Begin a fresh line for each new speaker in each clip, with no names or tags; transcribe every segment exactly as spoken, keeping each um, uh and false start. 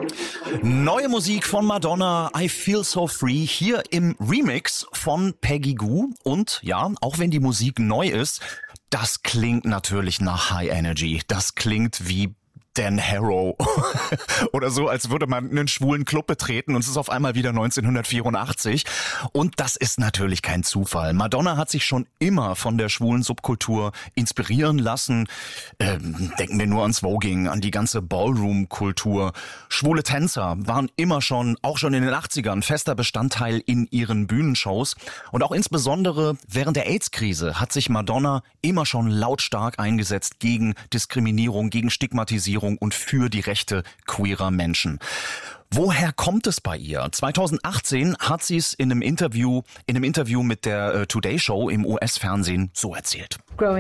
Neue Musik von Madonna, I Feel So Free, hier im Remix von Peggy Gou. Und ja, auch wenn die Musik neu ist, das klingt natürlich nach High Energy. Das klingt wie Dan Harrow oder so, als würde man einen schwulen Club betreten und es ist auf einmal wieder neunzehnhundertvierundachtzig. Und das ist natürlich kein Zufall. Madonna hat sich schon immer von der schwulen Subkultur inspirieren lassen. Ähm, denken wir nur ans Voging, an die ganze Ballroom-Kultur. Schwule Tänzer waren immer schon, auch schon in den achtzigern, fester Bestandteil in ihren Bühnenshows. Und auch insbesondere während der AIDS-Krise hat sich Madonna immer schon lautstark eingesetzt gegen Diskriminierung, gegen Stigmatisierung und für die Rechte queerer Menschen. Woher kommt es bei ihr? zweitausendachtzehn hat sie es in einem Interview, in einem Interview mit der uh, Today Show im U S-Fernsehen so erzählt.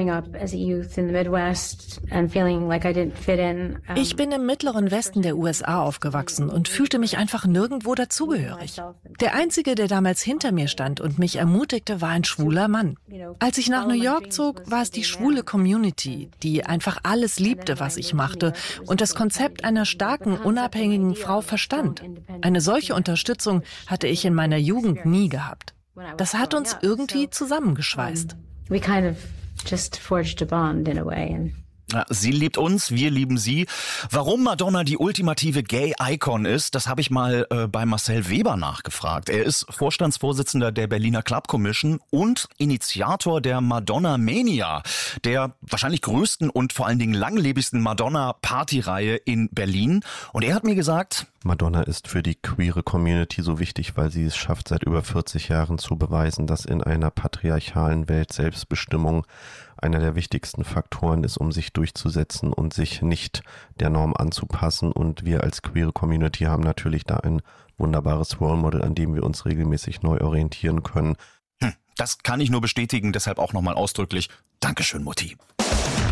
Ich bin im mittleren Westen der U S A aufgewachsen und fühlte mich einfach nirgendwo dazugehörig. Der Einzige, der damals hinter mir stand und mich ermutigte, war ein schwuler Mann. Als ich nach New York zog, war es die schwule Community, die einfach alles liebte, was ich machte und das Konzept einer starken, unabhängigen Frau verstand. Eine solche Unterstützung hatte ich in meiner Jugend nie gehabt. Das hat uns irgendwie zusammengeschweißt.
We kind of just forged a bond in a way.
Ja, sie liebt uns, wir lieben sie. Warum Madonna die ultimative Gay-Icon ist, das habe ich mal äh, bei Marcel Weber nachgefragt. Er ist Vorstandsvorsitzender der Berliner Club Commission und Initiator der Madonna Mania, der wahrscheinlich größten und vor allen Dingen langlebigsten Madonna-Partyreihe in Berlin. Und er hat mir gesagt:
Madonna ist für die queere Community so wichtig, weil sie es schafft, seit über vierzig Jahren zu beweisen, dass in einer patriarchalen Welt Selbstbestimmung einer der wichtigsten Faktoren ist, um sich durchzusetzen und sich nicht der Norm anzupassen. Und wir als queere Community haben natürlich da ein wunderbares Role Model, an dem wir uns regelmäßig neu orientieren können.
Hm, das kann ich nur bestätigen, deshalb auch nochmal ausdrücklich Dankeschön, Mutti.